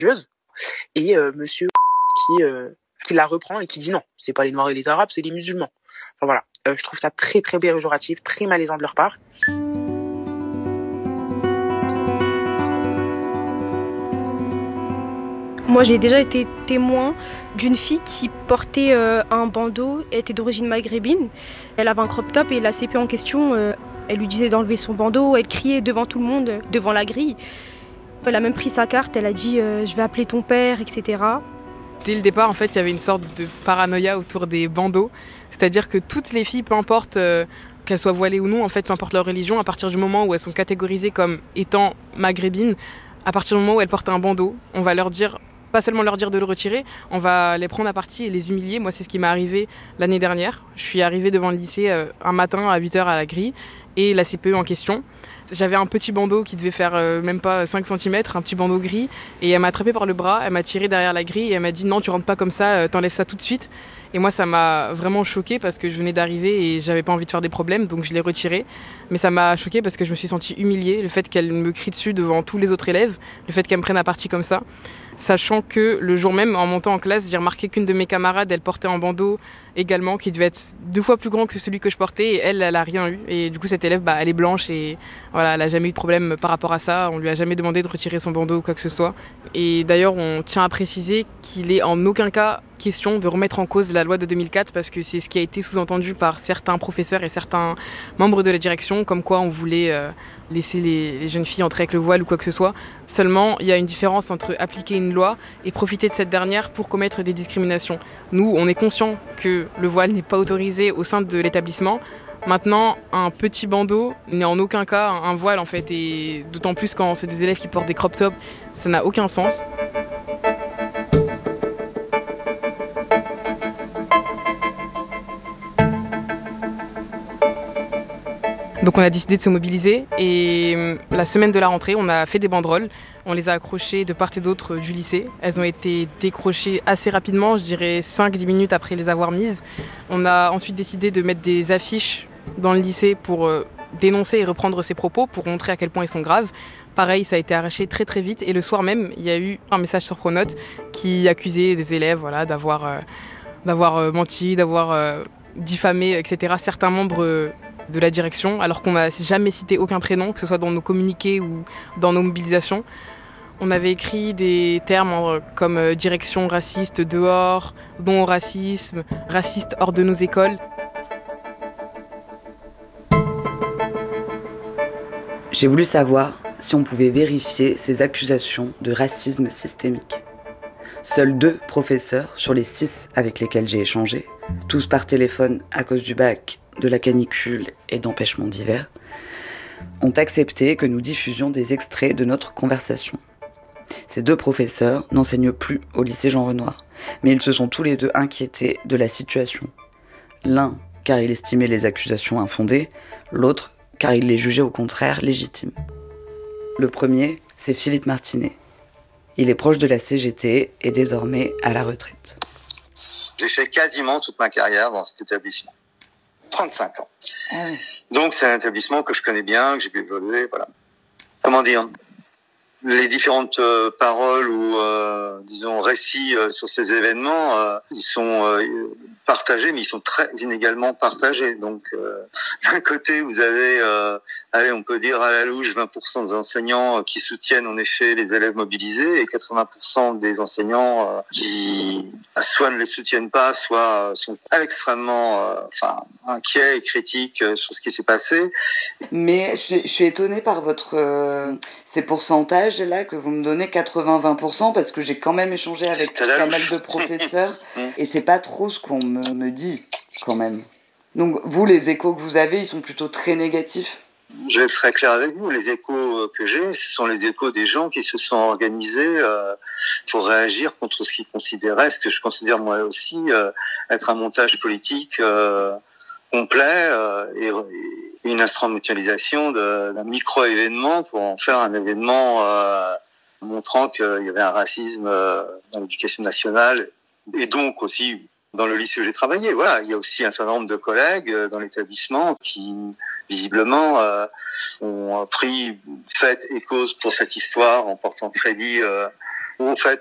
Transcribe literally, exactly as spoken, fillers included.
et euh, monsieur qui, euh, qui la reprend et qui dit non, c'est pas les Noirs et les Arabes, c'est les musulmans. Enfin, voilà, euh, je trouve ça très très péjoratif, très malaisant de leur part. Moi, j'ai déjà été témoin d'une fille qui portait euh, un bandeau, elle était d'origine maghrébine. Elle avait un crop top et la C P en question, euh, elle lui disait d'enlever son bandeau, elle criait devant tout le monde, devant la grille. Elle a même pris sa carte, elle a dit euh, « je vais appeler ton père », et cetera. Dès le départ, en fait, il y avait une sorte de paranoïa autour des bandeaux. C'est-à-dire que toutes les filles, peu importe euh, qu'elles soient voilées ou non, en fait, peu importe leur religion, à partir du moment où elles sont catégorisées comme étant maghrébines, à partir du moment où elles portent un bandeau, on va leur dire, pas seulement leur dire de le retirer, on va les prendre à partie et les humilier. Moi, c'est ce qui m'est arrivé l'année dernière. Je suis arrivée devant le lycée euh, un matin à huit heures à la grille et la C P E en question. J'avais un petit bandeau qui devait faire euh, même pas cinq centimètres, un petit bandeau gris, et elle m'a attrapé par le bras, elle m'a tiré derrière la grille et elle m'a dit non, tu rentres pas comme ça, euh, t'enlèves ça tout de suite. Et moi, ça m'a vraiment choquée parce que je venais d'arriver et j'avais pas envie de faire des problèmes, donc je l'ai retiré. Mais ça m'a choquée parce que je me suis sentie humiliée, le fait qu'elle me crie dessus devant tous les autres élèves, le fait qu'elle me prenne à partie comme ça. Sachant que le jour même, en montant en classe, j'ai remarqué qu'une de mes camarades, elle portait un bandeau également qui devait être deux fois plus grand que celui que je portais et elle, elle a rien eu. Et du coup, cette élève, bah, elle est blanche et voilà, elle a jamais eu de problème par rapport à ça. On lui a jamais demandé de retirer son bandeau ou quoi que ce soit. Et d'ailleurs, on tient à préciser qu'il est en aucun cas question de remettre en cause la loi de deux mille quatre parce que c'est ce qui a été sous-entendu par certains professeurs et certains membres de la direction, comme quoi on voulait euh, laisser les, les jeunes filles entrer avec le voile ou quoi que ce soit. Seulement, il y a une différence entre appliquer une loi et profiter de cette dernière pour commettre des discriminations. Nous, on est conscient que le voile n'est pas autorisé au sein de l'établissement. Maintenant, un petit bandeau n'est en aucun cas un voile en fait, et d'autant plus quand c'est des élèves qui portent des crop tops, ça n'a aucun sens. Donc on a décidé de se mobiliser et la semaine de la rentrée, on a fait des banderoles. On les a accrochées de part et d'autre du lycée. Elles ont été décrochées assez rapidement, je dirais cinq à dix minutes après les avoir mises. On a ensuite décidé de mettre des affiches dans le lycée pour dénoncer et reprendre ces propos, pour montrer à quel point ils sont graves. Pareil, ça a été arraché très très vite et le soir même, il y a eu un message sur Pronote qui accusait des élèves voilà, d'avoir, euh, d'avoir menti, d'avoir euh, diffamé, et cetera certains membres euh, de la direction, alors qu'on n'a jamais cité aucun prénom, que ce soit dans nos communiqués ou dans nos mobilisations. On avait écrit des termes comme euh, direction raciste dehors, non au racisme, raciste hors de nos écoles. J'ai voulu savoir si on pouvait vérifier ces accusations de racisme systémique. Seuls deux professeurs sur les six avec lesquels j'ai échangé, tous par téléphone à cause du bac, de la canicule et d'empêchements divers, ont accepté que nous diffusions des extraits de notre conversation. Ces deux professeurs n'enseignent plus au lycée Jean Renoir, mais ils se sont tous les deux inquiétés de la situation. L'un car il estimait les accusations infondées, l'autre car il les jugeait au contraire légitimes. Le premier, c'est Philippe Martinet. Il est proche de la C G T et désormais à la retraite. J'ai fait quasiment toute ma carrière dans cet établissement. trente-cinq ans. Ah oui. Donc c'est un établissement que je connais bien, que j'ai pu évoluer, voilà. Comment dire ? Les différentes euh, paroles ou, euh, disons, récits euh, sur ces événements, euh, ils sont euh, partagés, mais ils sont très inégalement partagés. Donc, euh, d'un côté, vous avez, euh, allez, on peut dire à la louche, vingt pour cent des enseignants qui soutiennent en effet les élèves mobilisés et quatre-vingts pour cent des enseignants euh, qui soit ne les soutiennent pas, soit sont extrêmement, euh, enfin, inquiets et critiques sur ce qui s'est passé. Mais je, je suis étonnée par votre euh, ces pourcentages là que vous me donnez quatre-vingts à vingt pour cent parce que j'ai quand même échangé avec pas mal de professeurs et c'est pas trop ce qu'on me, me dit quand même. Donc vous, les échos que vous avez, ils sont plutôt très négatifs? Je vais être très clair avec vous, les échos que j'ai, ce sont les échos des gens qui se sont organisés euh, pour réagir contre ce qu'ils considéraient, ce que je considère moi aussi euh, être un montage politique euh, complet euh, et, et une instrumentalisation de, d'un micro-événement pour en faire un événement euh, montrant qu'il y avait un racisme euh, dans l'éducation nationale et donc aussi dans le lycée où j'ai travaillé. Voilà, il y a aussi un certain nombre de collègues dans l'établissement qui visiblement euh, ont pris fait et cause pour cette histoire en portant crédit euh, En fait,